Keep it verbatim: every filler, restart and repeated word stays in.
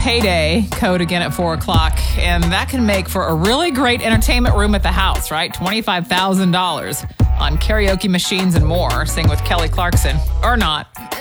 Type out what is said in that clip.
Payday code again at four o'clock, and that can make for a really great entertainment room at the house, right? twenty-five thousand dollars on karaoke machines and more. Sing with Kelly Clarkson, or not.